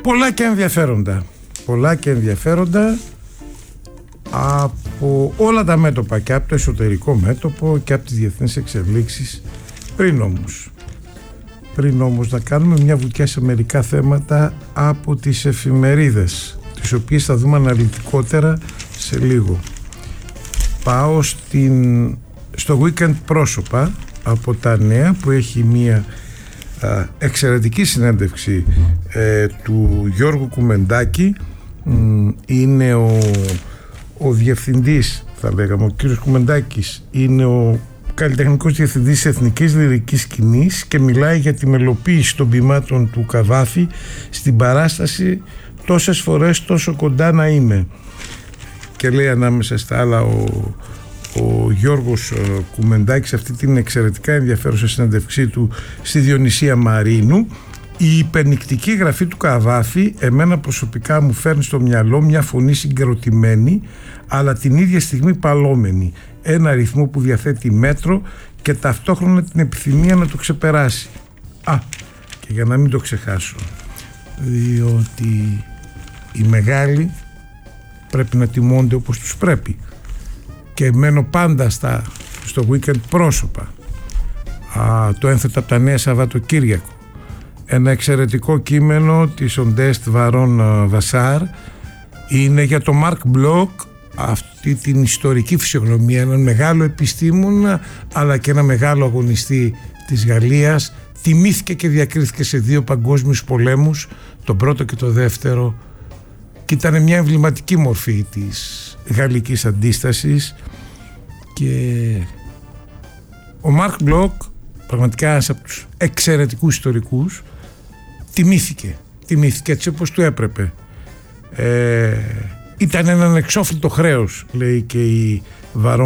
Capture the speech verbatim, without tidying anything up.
Πολλά και ενδιαφέροντα. Πολλά και ενδιαφέροντα από όλα τα μέτωπα, και από το εσωτερικό μέτωπο και από τις διεθνείς εξελίξεις. Πριν όμως πριν όμως να κάνουμε μια βουτιά σε μερικά θέματα από τις εφημερίδες, τις οποίες θα δούμε αναλυτικότερα σε λίγο. Πάω στην, στο Weekend Πρόσωπα από τα Νέα, που έχει μια α, εξαιρετική συνέντευξη ε, του Γιώργου Κουμεντάκη. Μ, είναι ο, ο διευθυντής, θα λέγαμε, ο κύριος Κουμεντάκης είναι ο καλλιτεχνικός διευθυντής εθνικής λυρικής σκηνής και μιλάει για τη μελοποίηση των ποιμάτων του Καβάφη στην παράσταση «Τόσες φορές τόσο κοντά να είμαι». Και λέει ανάμεσα στα άλλα ο, ο Γιώργος Κουμεντάκης, αυτή την εξαιρετικά ενδιαφέρουσα συνέντευξή του στη Διονυσία Μαρίνου: «Η υπενικτική γραφή του Καβάφη εμένα προσωπικά μου φέρνει στο μυαλό μια φωνή συγκροτημένη, αλλά την ίδια στιγμή παλόμενη, ένα ρυθμό που διαθέτει μέτρο και ταυτόχρονα την επιθυμία να το ξεπεράσει». Α, και για να μην το ξεχάσω, διότι οι μεγάλοι πρέπει να τιμώνται όπως τους πρέπει, και μένω πάντα στα, στο Weekend Πρόσωπα. Α, το ένθετα από τα Νέα Σαββατοκύριακο, ένα εξαιρετικό κείμενο της Οντέστ Βαρών Βασάρ, είναι για το Μάρκ Μπλοκ, αυτή την ιστορική φυσιογνωμία, έναν μεγάλο επιστήμονα αλλά και ένα μεγάλο αγωνιστή της Γαλλίας. Τιμήθηκε και διακρίθηκε σε δύο παγκόσμιους πολέμους, τον πρώτο και το δεύτερο, και ήταν μια εμβληματική μορφή της γαλλικής αντίστασης. Και ο Μάρκ Μπλοκ, πραγματικά ένας από τους εξαιρετικούς ιστορικούς, τιμήθηκε τιμήθηκε έτσι όπως του έπρεπε. ε, ήταν ένα ανεξόφλητο χρέος, λέει και η Βαρόν